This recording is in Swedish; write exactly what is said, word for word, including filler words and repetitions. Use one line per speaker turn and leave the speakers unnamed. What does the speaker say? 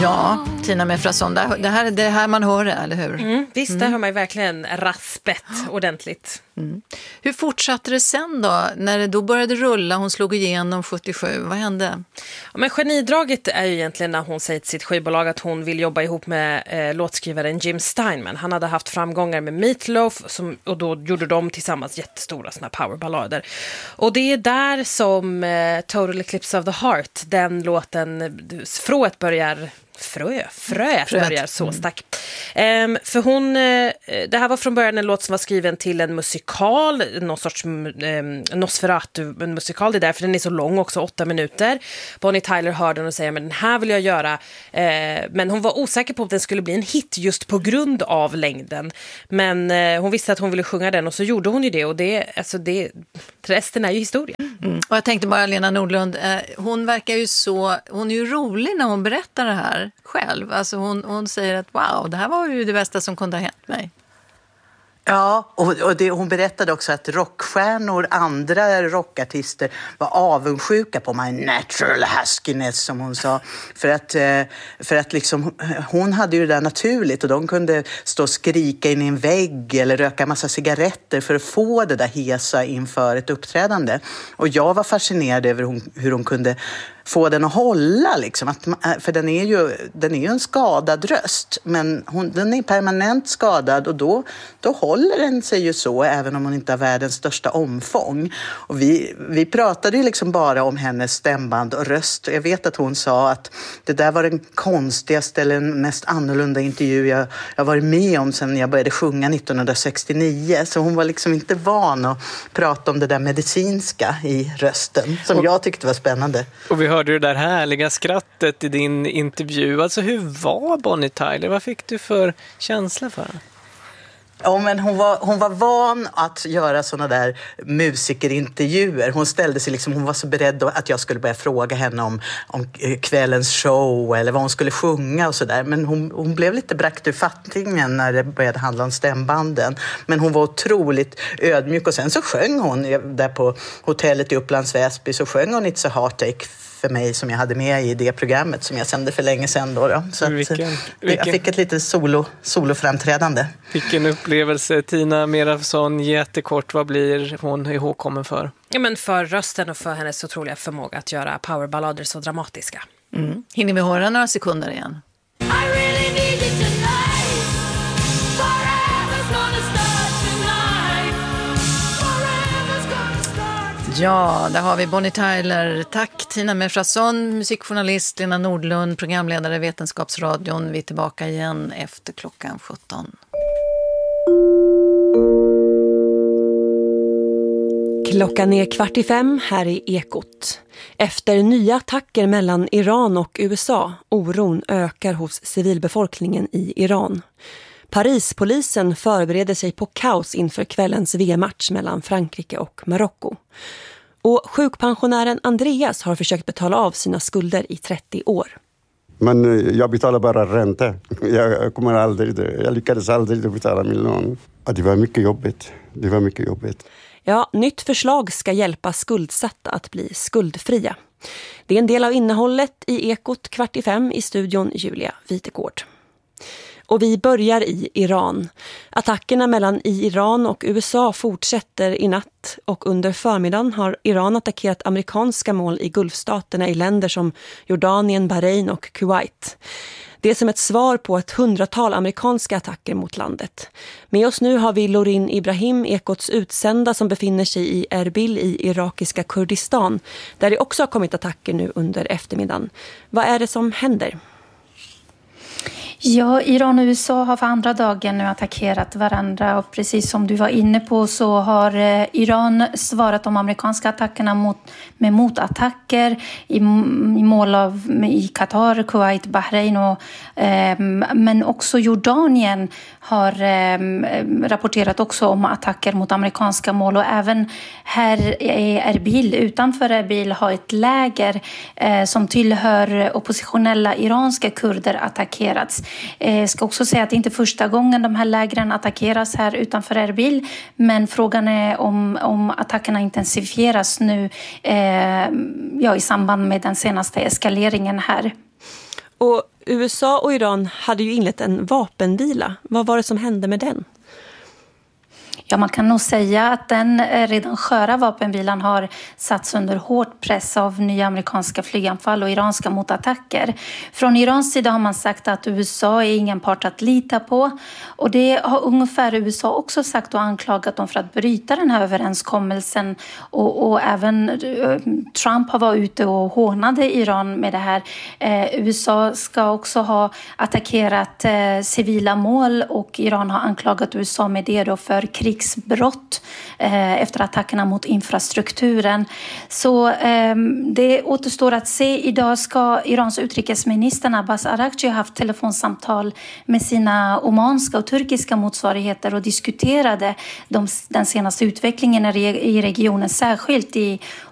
Ja, Tina Mefrason, det, det, här, det här man hör det, eller hur?
Mm, visst,
mm.
där har man ju verkligen raspet ordentligt.
Mm. Hur fortsatte det sen då? När det då började rulla, hon slog igenom sjuttiosju, vad hände?
Ja, men genidraget är ju egentligen när hon säger till sitt skivbolag att hon vill jobba ihop med eh, låtskrivaren Jim Steinman. Han hade haft framgångar med Meatloaf som, och då gjorde de tillsammans jättestora såna powerballader. Och det är där som eh, Total Eclipse of the Heart, den låten, frået börjar... Frö, fröet
Fröet.
börjar så stack. Um, för hon, uh, det här var från början en låt som var skriven till en musikal, någon sorts um, Nosferatu, en musikal, det är därför den är så lång också, åtta minuter. Bonnie Tyler hörde den och säger, men den här vill jag göra. Uh, men hon var osäker på att den skulle bli en hit just på grund av längden. Men uh, hon visste att hon ville sjunga den och så gjorde hon ju det, och det, alltså det, resten är ju historia.
Mm. Och jag tänkte bara, Lena Nordlund, eh, hon verkar ju så, hon är ju rolig när hon berättar det här själv. Alltså hon, hon säger att wow, det här var ju det bästa som kunde ha hänt mig.
Ja, och, och det, hon berättade också att rockstjärnor, andra rockartister var avundsjuka på my natural huskiness, som hon sa. För att, för att liksom, hon hade ju det där naturligt och de kunde stå och skrika in i en vägg eller röka massa cigaretter för att få det där hesa inför ett uppträdande. Och jag var fascinerad över hon, hur hon kunde få den att hålla liksom, att, för den är ju den är ju en skadad röst, men hon, den är permanent skadad och då, då håller den sig ju så även om hon inte har världens största omfång. Och vi, vi pratade ju liksom bara om hennes stämband och röst, och jag vet att hon sa att det där var den konstigaste eller den mest annorlunda intervju jag, jag varit med om sedan jag började sjunga nittonhundrasextionio, så hon var liksom inte van att prata om det där medicinska i rösten som och, jag tyckte var spännande.
Och vi hörde det där härliga skrattet i din intervju. Alltså hur var Bonnie Tyler? Vad fick du för känsla för henne?
Ja, men hon var, hon var van att göra såna där musikerintervjuer. Hon ställde sig liksom, hon var så beredd att jag skulle börja fråga henne om, om kvällens show eller vad hon skulle sjunga och sådär. Men hon, hon blev lite brakt ur fattningen när det började handla om stämbanden. Men hon var otroligt ödmjuk, och sen så sjöng hon där på hotellet i Upplands Väsby, så sjöng hon It's a Heartache för mig som jag hade med i det programmet som jag sände för länge sedan då. då. Så
vilken,
att,
vilken,
jag fick ett litet solo, soloframträdande.
Vilken upplevelse. Tina Mefrason, jättekort, vad blir hon ihågkommen för?
Ja, men för rösten och för hennes otroliga förmåga att göra powerballader så dramatiska.
Mm. Hinner vi höra några sekunder igen? Ja, där har vi Bonnie Tyler. Tack Tina Mefrason, musikjournalist, Lena Nordlund, programledare Vetenskapsradion. Vi är tillbaka igen efter klockan sjutton.
Klockan är kvart i fem här i Ekot. Efter nya attacker mellan Iran och U S A, oron ökar hos civilbefolkningen i Iran. Parispolisen förbereder sig på kaos inför kvällens V M-match mellan Frankrike och Marocko. Och sjukpensionären Andreas har försökt betala av sina skulder i trettio år.
Men jag betalar bara ränta. Jag kommer aldrig, jag lyckades aldrig betala min lån. Det var mycket jobbigt. Det var mycket jobbigt.
Ja, nytt förslag ska hjälpa skuldsatta att bli skuldfria. Det är en del av innehållet i Ekot kvart i fem, i studion Julia Vitegård. Och vi börjar i Iran. Attackerna mellan Iran och U S A fortsätter i natt, och under förmiddagen har Iran attackerat amerikanska mål i Gulfstaterna i länder som Jordanien, Bahrain och Kuwait. Det är som ett svar på ett hundratal amerikanska attacker mot landet. Med oss nu har vi Lorin Ibrahim, Ekots utsända, som befinner sig i Erbil i irakiska Kurdistan, där det också har kommit attacker nu under eftermiddagen. Vad är det som händer?
Ja, Iran och U S A har för andra dagen nu attackerat varandra, och precis som du var inne på så har eh, Iran svarat de amerikanska attackerna mot, med motattacker i, i mål av i Qatar, Kuwait, Bahrain och eh, men också Jordanien har eh, rapporterat också om attacker mot amerikanska mål, och även här i Erbil, utanför Erbil, har ett läger eh, som tillhör oppositionella iranska kurder attackerats. Jag ska också säga att det inte är första gången de här lägren attackeras här utanför Erbil, men frågan är om, om attackerna intensifieras nu eh, ja, i samband med den senaste eskaleringen här.
Och U S A och Iran hade ju inlett en vapenvila. Vad var det som hände med den?
Ja, man kan nog säga att den redan sköra vapenvilan har satts under hård press av nya amerikanska flyganfall och iranska motattacker. Från Irans sida har man sagt att U S A är ingen part att lita på. Och det har ungefär U S A också sagt och anklagat dem för att bryta den här överenskommelsen. Och, och även eh, Trump har varit ute och hånade Iran med det här. Eh, U S A ska också ha attackerat eh, civila mål och Iran har anklagat U S A med det då för krig krigsbrott eh, efter attackerna mot infrastrukturen. Så eh, det återstår att se. Idag ska Irans utrikesminister Abbas Araghchi ha haft telefonsamtal med sina omanska och turkiska motsvarigheter och diskuterade de, den senaste utvecklingen i regionen, särskilt i